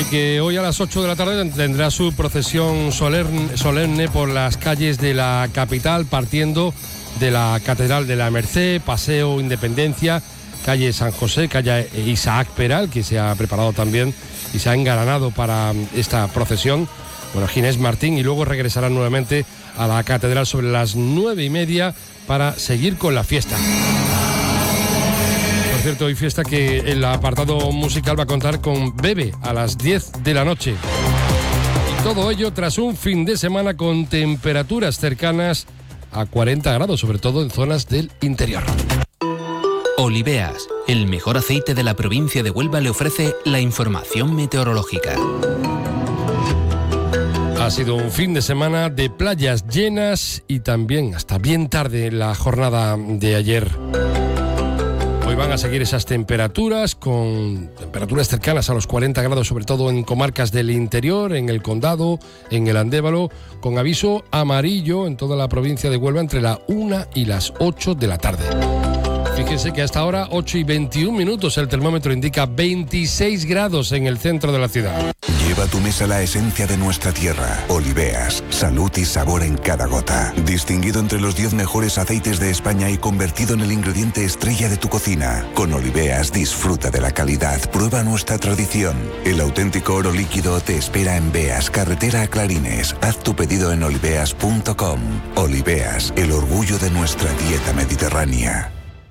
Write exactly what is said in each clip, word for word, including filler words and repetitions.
y que hoy a las ocho de la tarde tendrá su procesión solemne, solemne por las calles de la capital, partiendo de la Catedral de la Merced, Paseo Independencia, calle San José, calle Isaac Peral, que se ha preparado también y se ha engalanado para esta procesión. Bueno, Ginés Martín, y luego regresarán nuevamente a la Catedral sobre las nueve y media para seguir con la fiesta. Por cierto, hoy fiesta que el apartado musical va a contar con Bebe a las diez de la noche. Y todo ello tras un fin de semana con temperaturas cercanas a cuarenta grados, sobre todo en zonas del interior. Oliveas, el mejor aceite de la provincia de Huelva, le ofrece la información meteorológica. Ha sido un fin de semana de playas llenas y también hasta bien tarde en la jornada de ayer. Hoy van a seguir esas temperaturas, con temperaturas cercanas a los cuarenta grados, sobre todo en comarcas del interior, en el Condado, en el Andévalo, con aviso amarillo en toda la provincia de Huelva entre la una y las ocho de la tarde. Fíjense que hasta ahora, ocho y veintiún minutos, el termómetro indica veintiséis grados en el centro de la ciudad. Lleva a tu mesa la esencia de nuestra tierra. Oliveas, salud y sabor en cada gota. Distinguido entre los diez mejores aceites de España y convertido en el ingrediente estrella de tu cocina. Con Oliveas disfruta de la calidad, prueba nuestra tradición. El auténtico oro líquido te espera en Beas, carretera a Clarines. Haz tu pedido en oliveas punto com. Oliveas, el orgullo de nuestra dieta mediterránea.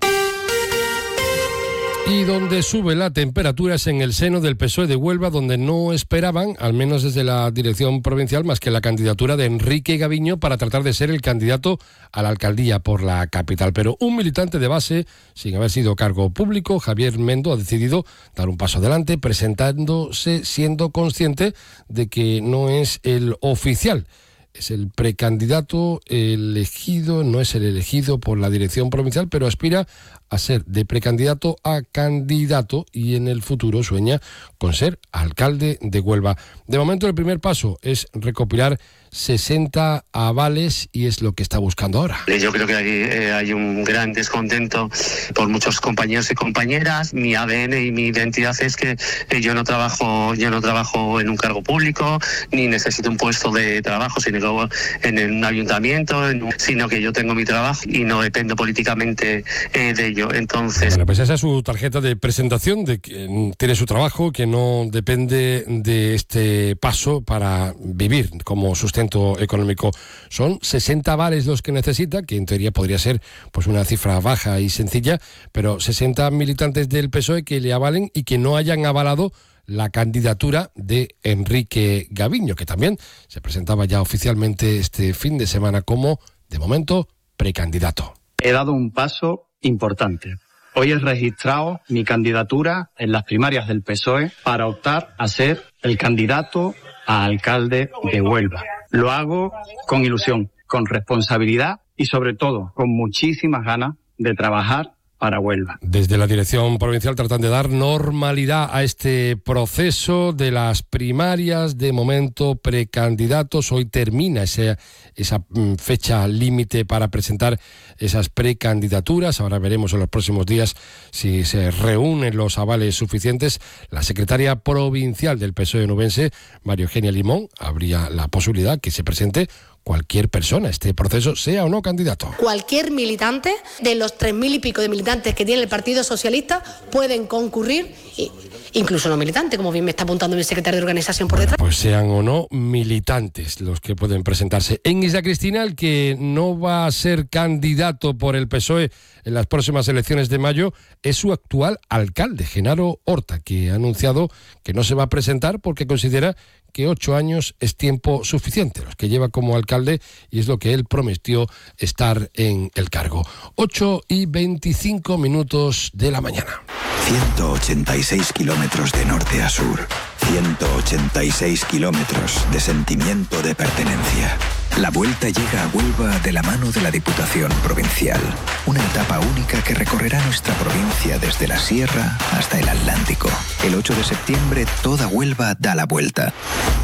Y donde sube la temperatura es en el seno del P S O E de Huelva, donde no esperaban, al menos desde la dirección provincial, más que la candidatura de Enrique Gaviño para tratar de ser el candidato a la alcaldía por la capital. Pero un militante de base, sin haber sido cargo público, Javier Mendo, ha decidido dar un paso adelante, presentándose siendo consciente de que no es el oficial. Es el precandidato elegido, no es el elegido por la dirección provincial, pero aspira a ser de precandidato a candidato y en el futuro sueña con ser alcalde de Huelva. De momento el primer paso es recopilar sesenta avales y es lo que está buscando ahora. Yo creo que hay, eh, hay un gran descontento por muchos compañeros y compañeras. Mi A D N y mi identidad es que eh, yo no trabajo yo no trabajo en un cargo público, ni necesito un puesto de trabajo sino en un ayuntamiento, en un, sino que yo tengo mi trabajo y no dependo políticamente eh, de ello. Entonces, bueno, pues esa es su tarjeta de presentación, de que tiene su trabajo, que no depende de este paso para vivir como sustento económico. Son sesenta avales los que necesita, que en teoría podría ser pues una cifra baja y sencilla, pero sesenta militantes del P S O E que le avalen y que no hayan avalado la candidatura de Enrique Gaviño, que también se presentaba ya oficialmente este fin de semana como, de momento, precandidato. He dado un paso importante. Hoy he registrado mi candidatura en las primarias del P S O E para optar a ser el candidato a alcalde de Huelva. Lo hago con ilusión, con responsabilidad y sobre todo con muchísimas ganas de trabajar para Huelva. Desde la dirección provincial tratan de dar normalidad a este proceso de las primarias. De momento, precandidatos. Hoy termina ese, esa fecha límite para presentar esas precandidaturas. Ahora veremos en los próximos días si se reúnen los avales suficientes. La secretaria provincial del P S O E onubense, María Eugenia Limón, habría la posibilidad que se presente cualquier persona, este proceso, sea o no candidato. Cualquier militante de los tres mil y pico de militantes que tiene el Partido Socialista pueden concurrir, incluso no militantes, como bien me está apuntando mi secretario de organización por detrás. Pues sean o no militantes los que pueden presentarse. En Isla Cristina, el que no va a ser candidato por el P S O E en las próximas elecciones de mayo es su actual alcalde, Genaro Horta, que ha anunciado que no se va a presentar porque considera que ocho años es tiempo suficiente, los que lleva como alcalde, y es lo que él prometió estar en el cargo. ocho y veinticinco minutos de la mañana. ciento ochenta y seis kilómetros de norte a sur. ciento ochenta y seis kilómetros de sentimiento de pertenencia. La vuelta llega a Huelva de la mano de la Diputación Provincial. Una etapa única que recorrerá nuestra provincia desde la Sierra hasta el Atlántico. El ocho de septiembre, toda Huelva da la vuelta.